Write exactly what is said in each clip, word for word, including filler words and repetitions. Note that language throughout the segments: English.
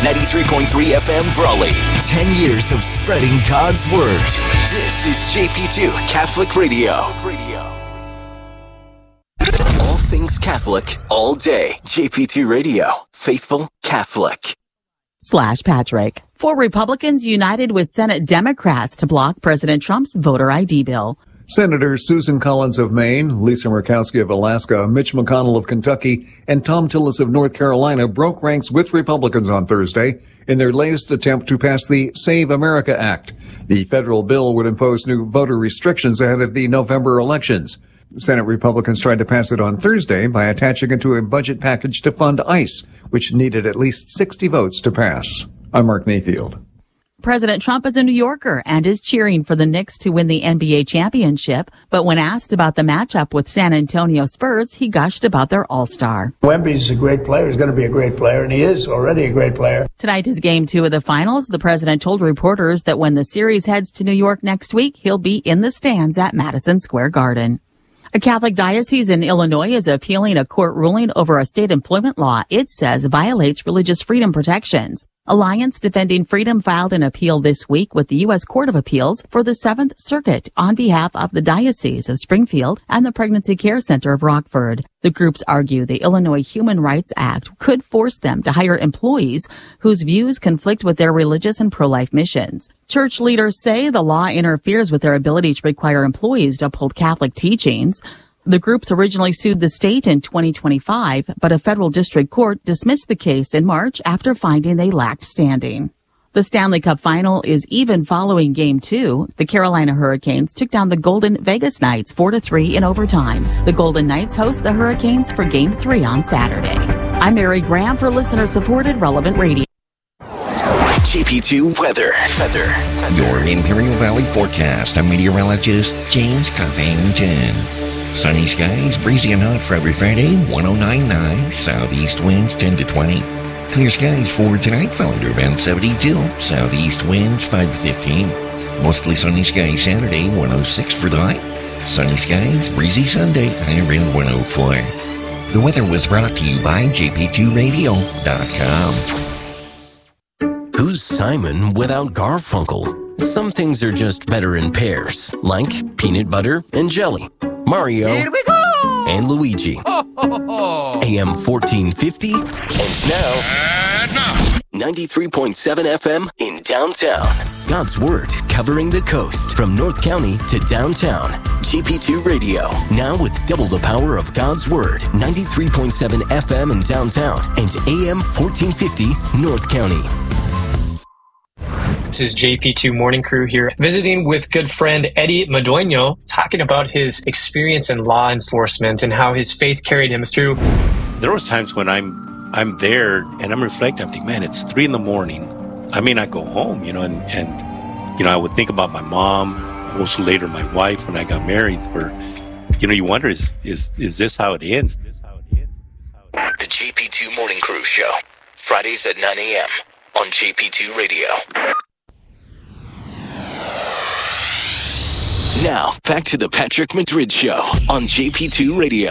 ninety-three point three F M Brawley. Ten years of spreading God's Word. This is J P two Catholic Radio. All things Catholic, all day. J P two Radio. Faithful Catholic. Slash Patrick. Four Republicans united with Senate Democrats to block President Trump's voter I D bill. Senators Susan Collins of Maine, Lisa Murkowski of Alaska, Mitch McConnell of Kentucky, and Tom Tillis of North Carolina broke ranks with Republicans on Thursday in their latest attempt to pass the Save America Act. The federal bill would impose new voter restrictions ahead of the November elections. Senate Republicans tried to pass it on Thursday by attaching it to a budget package to fund ICE, which needed at least sixty votes to pass. I'm Mark Mayfield. President Trump is a New Yorker and is cheering for the Knicks to win the N B A championship. But when asked about the matchup with San Antonio Spurs, he gushed about their all-star. Wemby's a great player. He's going to be a great player, and he is already a great player. Tonight is game two of the finals. The president told reporters that when the series heads to New York next week, he'll be in the stands at Madison Square Garden. A Catholic diocese in Illinois is appealing a court ruling over a state employment law it says violates religious freedom protections. Alliance Defending Freedom filed an appeal this week with the U S Court of Appeals for the Seventh Circuit on behalf of the Diocese of Springfield and the Pregnancy Care Center of Rockford. The groups argue the Illinois Human Rights Act could force them to hire employees whose views conflict with their religious and pro-life missions. Church leaders say the law interferes with their ability to require employees to uphold Catholic teachings. The groups originally sued the state in twenty twenty-five, but a federal district court dismissed the case in March after finding they lacked standing. The Stanley Cup final is even following Game two. The Carolina Hurricanes took down the Golden Vegas Knights four to three in overtime. The Golden Knights host the Hurricanes for Game three on Saturday. I'm Mary Graham for listener-supported Relevant Radio. J P two weather. Weather. Your Imperial Valley forecast. I'm meteorologist James Covington. Sunny skies, breezy and hot for every Friday, one oh nine point nine. Southeast winds ten to twenty. Clear skies for tonight, falling to around seventy-two. Southeast winds five to fifteen. Mostly sunny skies Saturday, one oh six for the high. Sunny skies, breezy Sunday, high around one oh four. The weather was brought to you by J P two radio dot com. Who's Simon without Garfunkel? Some things are just better in pairs, like peanut butter and jelly. Mario Here we go! and Luigi. Ho, ho, ho. A M fourteen fifty, and now, And now, ninety-three point seven F M in downtown. God's Word covering the coast from North County to downtown. G P two Radio, now with double the power of God's Word. ninety-three point seven F M in downtown and A M fourteen fifty North County. This is J P two Morning Crew here, visiting with good friend Eddie Madueño, talking about his experience in law enforcement and how his faith carried him through. There was times when I'm I'm there and I'm reflecting, I'm thinking, man, it's three in the morning. I may not go home, you know, and, and you know, I would think about my mom, also later my wife when I got married, where, you know, you wonder, is is is this how it ends? The J P two Morning Crew Show, Fridays at nine a.m. on J P two Radio. Now, back to the Patrick Madrid Show on J P two Radio.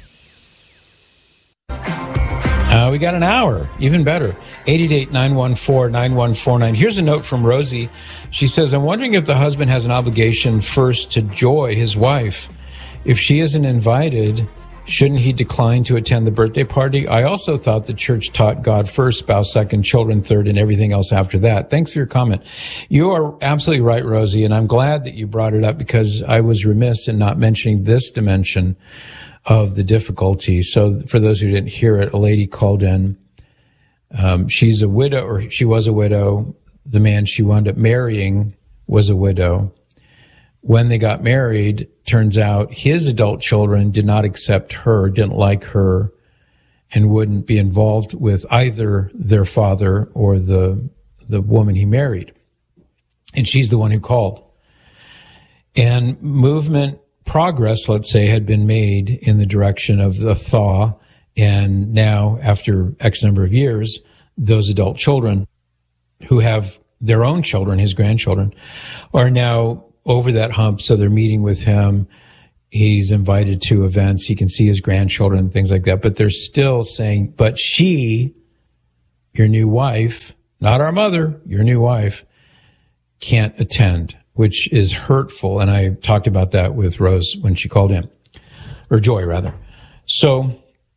Uh, we got an hour, even better. eight eight eight, nine one four, nine one four nine. Here's a note from Rosie. She says, I'm wondering if the husband has an obligation first to Joy, his wife. If she isn't invited, shouldn't he decline to attend the birthday party? I also thought the church taught God first, spouse second, children third, and everything else after that. Thanks for your comment. You are absolutely right, Rosie, and I'm glad that you brought it up because I was remiss in not mentioning this dimension of the difficulty. So for those who didn't hear it, a lady called in. Um, she's a widow, or she was a widow. The man she wound up marrying was a widow. When they got married, turns out his adult children did not accept her, didn't like her, and wouldn't be involved with either their father or the the woman he married. And she's the one who called. And movement progress, let's say, had been made in the direction of the thaw. And now, after X number of years, those adult children who have their own children, his grandchildren, are now over that hump. So they're meeting with him. He's invited to events. He can see his grandchildren, things like that. But they're still saying, but she, your new wife, not our mother, your new wife, can't attend, which is hurtful. And I talked about that with Rose when she called in, or Joy rather. So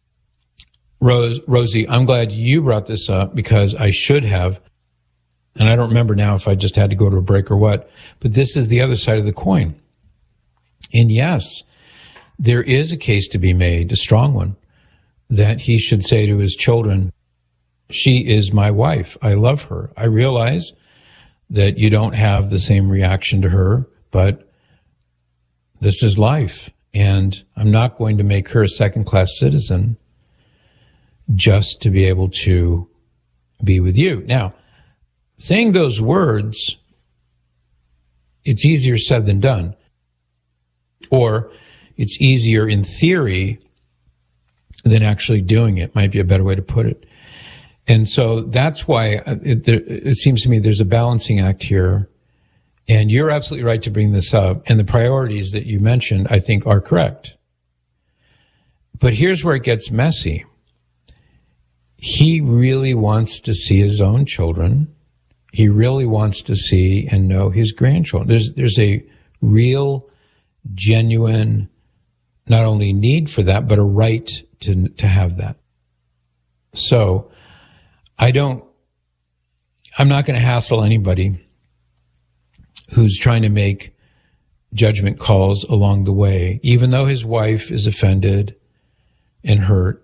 Rose, Rosie, I'm glad you brought this up because I should have, and I don't remember now if I just had to go to a break or what, but this is the other side of the coin. And yes, there is a case to be made, a strong one, that he should say to his children, she is my wife. I love her. I realize that you don't have the same reaction to her, but this is life. And I'm not going to make her a second-class citizen just to be able to be with you. Now, saying those words, it's easier said than done. Or it's easier in theory than actually doing it, might be a better way to put it. And so that's why it, it seems to me there's a balancing act here. And you're absolutely right to bring this up. And the priorities that you mentioned, I think, are correct. But here's where it gets messy. He really wants to see his own children. He really wants to see and know his grandchildren. There's, there's a real, genuine, not only need for that, but a right to, to have that. So I don't, I'm not going to hassle anybody who's trying to make judgment calls along the way, even though his wife is offended and hurt.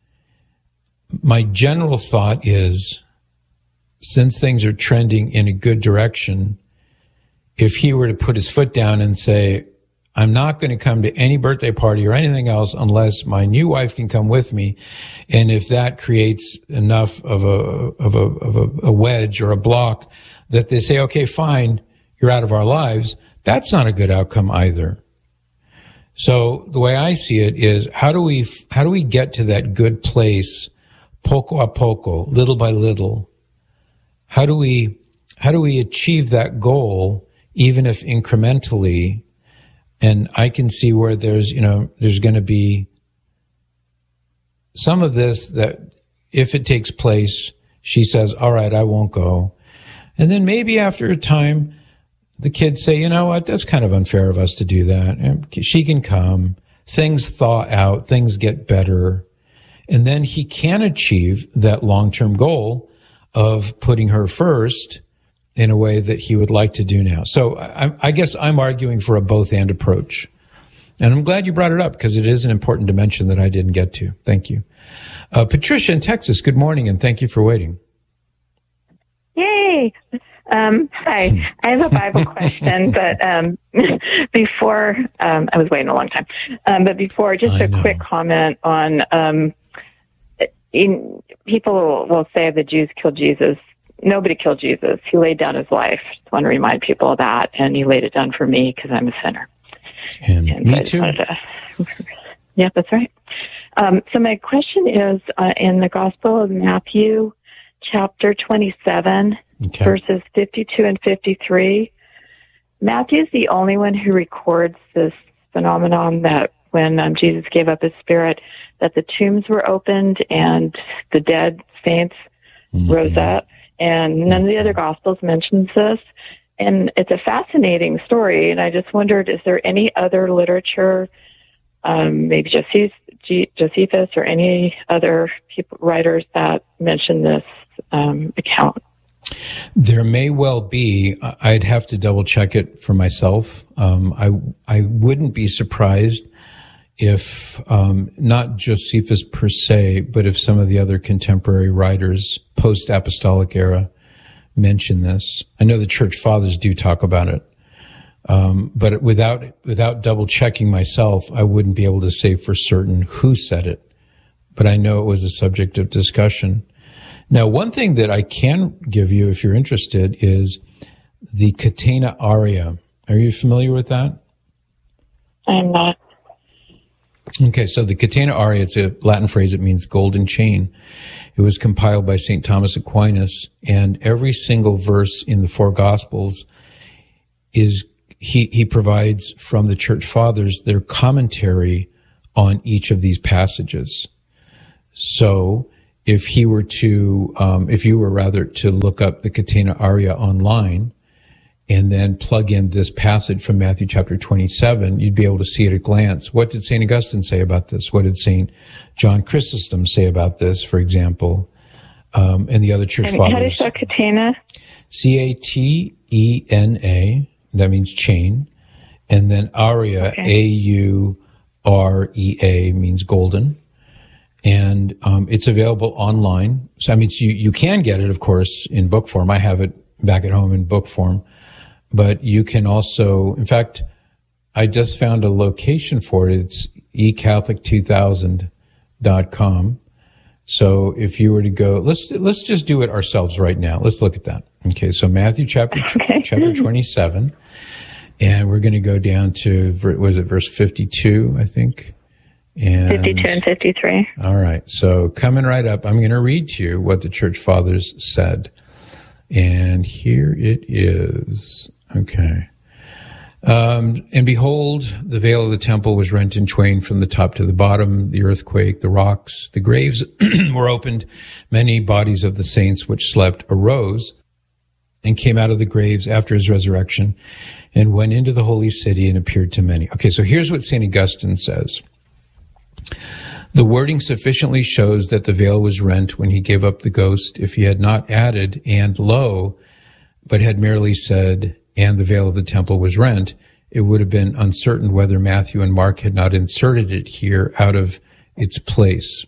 My general thought is, since things are trending in a good direction, if he were to put his foot down and say, I'm not going to come to any birthday party or anything else unless my new wife can come with me, and if that creates enough of a of a of a, a wedge or a block that they say, okay, fine, you're out of our lives, that's not a good outcome either. So the way I see it is, how do we how do we get to that good place, poco a poco, little by little? How do we how do we achieve that goal, even if incrementally? And I can see where there's, you know, there's going to be some of this that if it takes place, she says, all right, I won't go. And then maybe after a time, the kids say, you know what, that's kind of unfair of us to do that. And she can come. Things thaw out. Things get better. And then he can achieve that long-term goal of putting her first in a way that he would like to do now. So I, I guess I'm arguing for a both-and approach. And I'm glad you brought it up because it is an important dimension that I didn't get to. Thank you. Uh, Patricia in Texas, good morning, and thank you for waiting. Yay. Um, hi. I have a Bible question, but um, before, um, I was waiting a long time, um, but before, just I a know. quick comment on, um, in, people will say the Jews killed Jesus. Nobody killed Jesus. He laid down his life. Just want to remind people of that. And he laid it down for me because I'm a sinner. And, and me too. To, yeah, that's right. Um, so my question is, uh, in the Gospel of Matthew, chapter twenty-seven, okay. verses fifty-two and fifty-three, Matthew's the only one who records this phenomenon that when um, Jesus gave up his spirit, that the tombs were opened and the dead saints mm-hmm. rose up. And none of the other Gospels mentions this. And it's a fascinating story. And I just wondered, is there any other literature, um, maybe Josephus, Josephus or any other people, writers that mention this um, account? There may well be. I'd have to double check it for myself. Um, I I wouldn't be surprised if um, not Josephus per se, but if some of the other contemporary writers, post-apostolic era, mention this. I know the church fathers do talk about it, um, but without without double checking myself, I wouldn't be able to say for certain who said it. But I know it was a subject of discussion. Now, one thing that I can give you, if you're interested, is the Catena Aria. Are you familiar with that? I'm not. Okay, so the Catena Aria, it's a Latin phrase. It means golden chain. It was compiled by Saint Thomas Aquinas, and every single verse in the four Gospels is he he provides from the Church Fathers their commentary on each of these passages. So if he were to, um, if you were rather to look up the Catena Aurea online and then plug in this passage from Matthew chapter twenty-seven, you'd be able to see at a glance. What did Saint Augustine say about this? What did Saint John Chrysostom say about this, for example, um, and the other church and fathers? How do you spell Catena? C A T E N A, that means chain, and then Aurea, okay. A U R E A, means golden. And um, it's available online. So, I mean, you, you can get it, of course, in book form. I have it back at home in book form. But you can also, in fact, I just found a location for it. It's e catholic two thousand dot com. So if you were to go, let's let's just do it ourselves right now. Let's look at that. Okay, so Matthew chapter okay. chapter twenty-seven, and we're going to go down to, was it verse fifty-two, I think? And, fifty-two and fifty-three. All right, so coming right up, I'm going to read to you what the church fathers said. And here it is. Okay. Um, and behold, the veil of the temple was rent in twain from the top to the bottom, the earthquake, the rocks, the graves were opened. Many bodies of the saints which slept arose and came out of the graves after his resurrection and went into the holy city and appeared to many. Okay, so here's what Saint Augustine says. The wording sufficiently shows that the veil was rent when he gave up the ghost. If he had not added, and lo, but had merely said, and the veil of the temple was rent, it would have been uncertain whether Matthew and Mark had not inserted it here out of its place.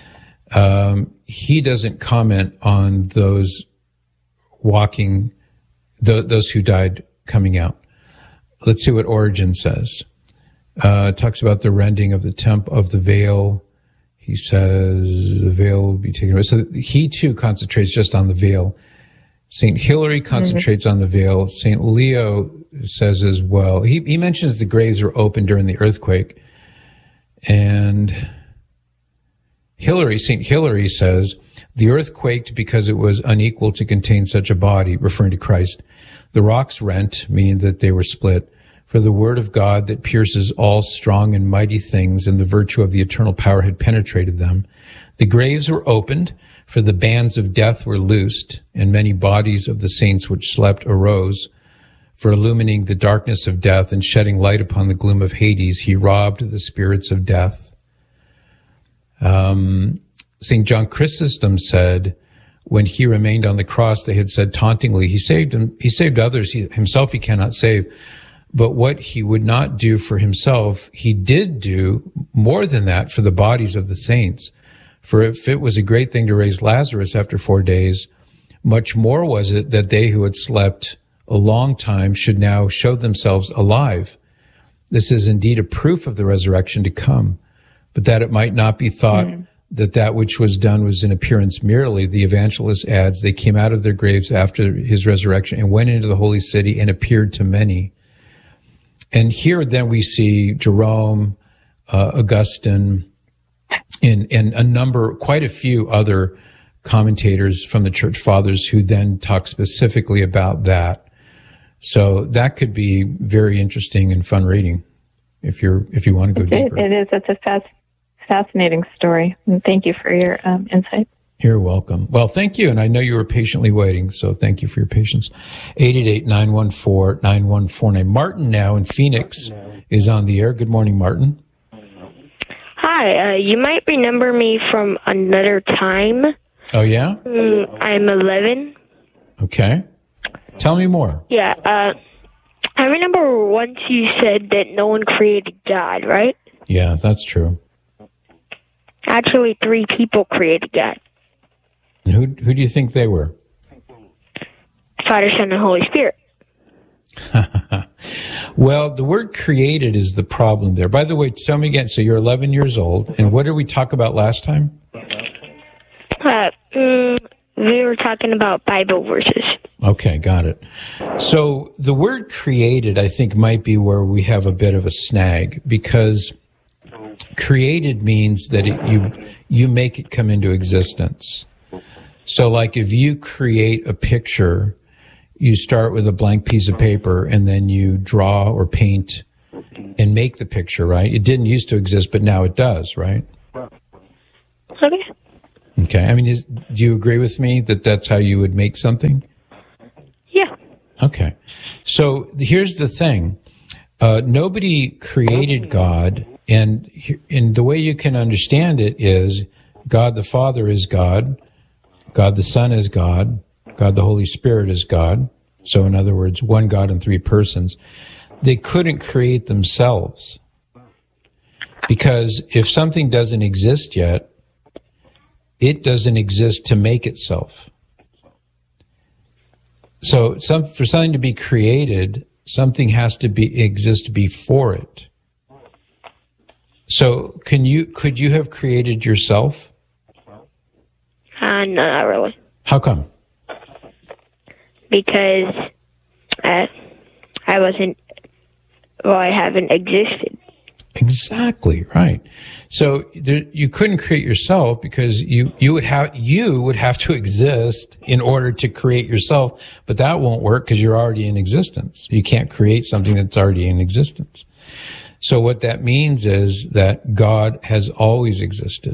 Um, he doesn't comment on those walking, th- those who died coming out. Let's see what Origen says. Uh, talks about the rending of the temp of the veil. He says the veil will be taken away. So he too concentrates just on the veil. Saint Hilary concentrates mm-hmm. on the veil. Saint Leo says as well. He, he mentions the graves were open during the earthquake. And Hilary, Saint Hilary says, the earth quaked because it was unequal to contain such a body, referring to Christ. The rocks rent, meaning that they were split. For the word of God that pierces all strong and mighty things and the virtue of the eternal power had penetrated them. The graves were opened, for the bands of death were loosed, and many bodies of the saints which slept arose. For illumining the darkness of death and shedding light upon the gloom of Hades, he robbed the spirits of death. Um, Saint John Chrysostom said, when he remained on the cross, they had said tauntingly, he saved him, he saved others, he, himself he cannot save. But what he would not do for himself, he did do more than that for the bodies of the saints. For if it was a great thing to raise Lazarus after four days, much more was it that they who had slept a long time should now show themselves alive. This is indeed a proof of the resurrection to come, but that it might not be thought mm. that that which was done was in appearance merely, the evangelist adds, they came out of their graves after his resurrection and went into the holy city and appeared to many. And here then we see Jerome, uh, Augustine, and, and a number, quite a few other commentators from the church fathers who then talk specifically about that. So that could be very interesting and fun reading if you're, if you want to go it, deeper. It is. It's a fast, fascinating story. And thank you for your um, insight. You're welcome. Well, thank you. And I know you were patiently waiting, so thank you for your patience. eight eight eight, nine one four, nine one four nine. Martin now in Phoenix is on the air. Good morning, Martin. Hi. Uh, you might remember me from another time. Oh, yeah? Mm, I'm eleven. Okay. Tell me more. Yeah. Uh, I remember once you said that no one created God, right? Yeah, that's true. Actually, three people created God. And who who do you think they were? Father, Son, and Holy Spirit. Well, the word created is the problem there. By the way, tell me again, so you're eleven years old, and what did we talk about last time? Uh, mm, we were talking about Bible verses. Okay, got it. So the word created, I think, might be where we have a bit of a snag, because created means that it, you you make it come into existence. So like if you create a picture, you start with a blank piece of paper and then you draw or paint and make the picture, right? It didn't used to exist, but now it does, right? Okay. Okay. I mean, is, do you agree with me that that's how you would make something? Yeah. Okay. So here's the thing. Uh, nobody created God, and, and the way you can understand it is God the Father is God, God the Son is God, God the Holy Spirit is God. So in other words, one God in three persons. They couldn't create themselves. Because if something doesn't exist yet, it doesn't exist to make itself. So some, for something to be created, something has to be exist before it. So can you could you have created yourself? Uh, no, not really. How come? Because uh, I wasn't, well, I haven't existed. Exactly right. So there, you couldn't create yourself because you you would have you would have to exist in order to create yourself, but that won't work because you're already in existence. You can't create something that's already in existence. So what that means is that God has always existed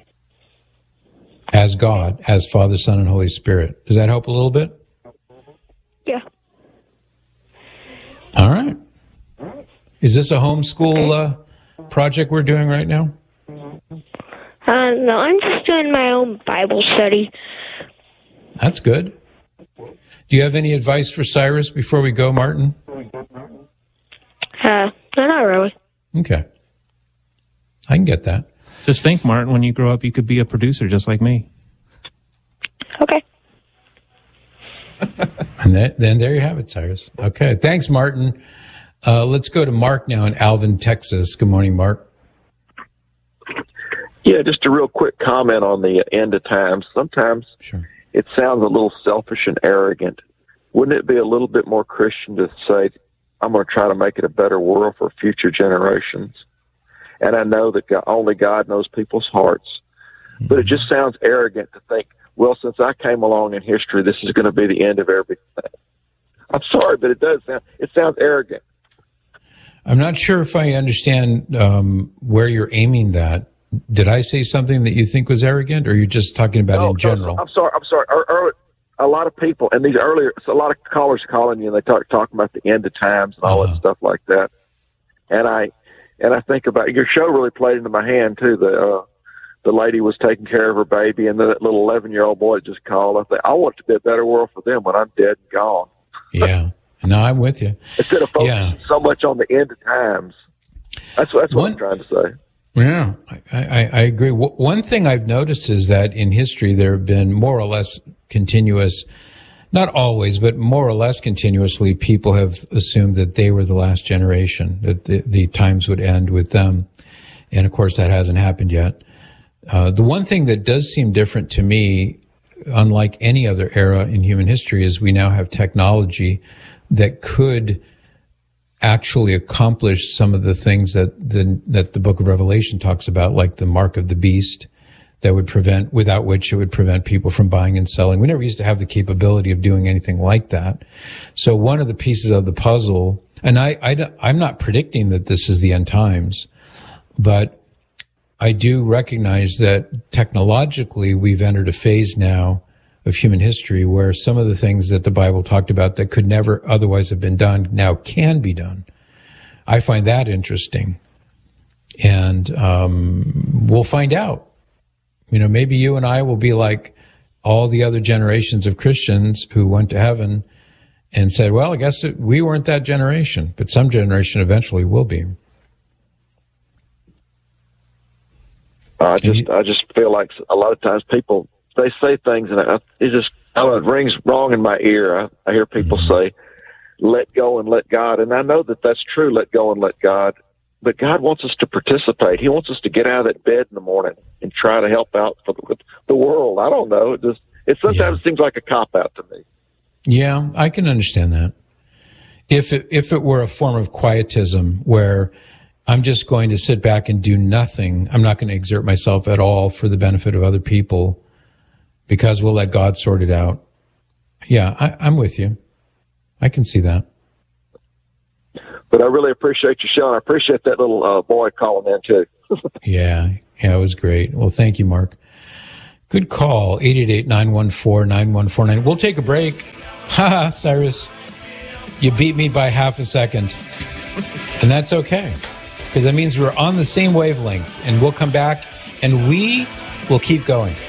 as God, as Father, Son, and Holy Spirit. Does that help a little bit? Yeah. All right. Is this a homeschool uh, project we're doing right now? Uh, no, I'm just doing my own Bible study. That's good. Do you have any advice for Cyrus before we go, Martin? Uh, no, not really. Okay. I can get that. Just think, Martin, when you grow up, you could be a producer just like me. Okay. And that, then there you have it, Cyrus. Okay. Thanks, Martin. Uh, let's go to Mark now in Alvin, Texas. Good morning, Mark. Yeah, just a real quick comment on the end of times. Sometimes sure. It sounds a little selfish and arrogant. Wouldn't it be a little bit more Christian to say, I'm going to try to make it a better world for future generations? And I know that God, only God knows people's hearts. Mm-hmm. But it just sounds arrogant to think, well, since I came along in history, this is going to be the end of everything. I'm sorry, but it does sound, it sounds arrogant. I'm not sure if I understand um, where you're aiming that. Did I say something that you think was arrogant, or are you just talking about no, in general? No, I'm sorry. I'm sorry. Er, er, a lot of people, and these earlier, a lot of callers calling you, and they talk talking about the end of times and all uh-huh. that stuff like that. And I, and I think about your show really played into my hand too. The uh, the lady was taking care of her baby, and that little eleven year old boy just called. I think I want it to be a better world for them when I'm dead and gone. Yeah. No, I'm with you. Instead of focusing yeah. so much on the end of times. That's, that's what One, I'm trying to say. Yeah, I, I, I agree. W- one thing I've noticed is that in history there have been more or less continuous, not always, but more or less continuously, people have assumed that they were the last generation, that the, the times would end with them. And of course that hasn't happened yet. Uh, the one thing that does seem different to me, unlike any other era in human history, is we now have technology that could actually accomplish some of the things that the, that the book of Revelation talks about, like the mark of the beast, that would prevent, without which it would prevent people from buying and selling. We never used to have the capability of doing anything like that. So one of the pieces of the puzzle, and I, I, I'm not predicting that this is the end times, but I do recognize that technologically we've entered a phase now of human history where some of the things that the Bible talked about that could never otherwise have been done now can be done. I find that interesting. And um, we'll find out. You know, maybe you and I will be like all the other generations of Christians who went to heaven and said, well, I guess it, we weren't that generation, but some generation eventually will be. I just, you, I just feel like a lot of times people, they say things and I, it just, I don't know, it rings wrong in my ear. I, I hear people mm-hmm. say, let go and let God. And I know that that's true, let go and let God. But God wants us to participate. He wants us to get out of that bed in the morning and try to help out for the, the world. I don't know. It just, it sometimes yeah. seems like a cop-out to me. Yeah, I can understand that. If it, if it were a form of quietism where I'm just going to sit back and do nothing, I'm not going to exert myself at all for the benefit of other people, because we'll let God sort it out. Yeah, I, I'm with you. I can see that. But I really appreciate you, Sean. I appreciate that little uh, boy calling in, too. yeah, yeah, it was great. Well, thank you, Mark. Good call, eight eight eight, nine one four, nine one four nine. We'll take a break. Haha, Cyrus. You beat me by half a second. And that's okay, because that means we're on the same wavelength, and we'll come back, and we will keep going.